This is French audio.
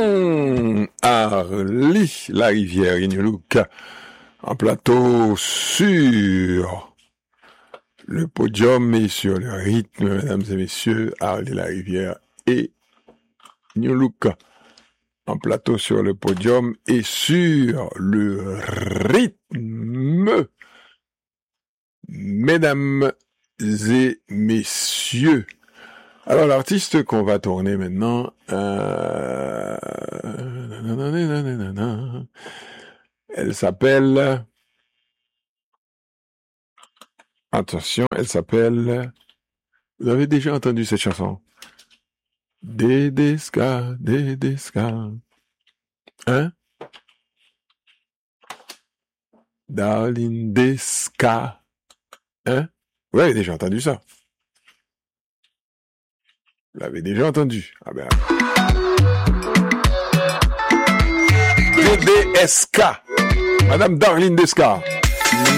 Arly, la rivière Inyoluka, en plateau sur le podium et sur le rythme, mesdames et messieurs, Arly, la rivière et Inyoluka, en plateau sur le podium et sur le rythme, mesdames et messieurs. Alors, l'artiste qu'on va tourner maintenant, elle s'appelle, attention, elle s'appelle, vous avez déjà entendu cette chanson? Dedeska, hein? Darling Deska, hein? Vous avez déjà entendu ça? Vous l'avez déjà entendu? Ah ben. DDSK. Madame Darlene Deska.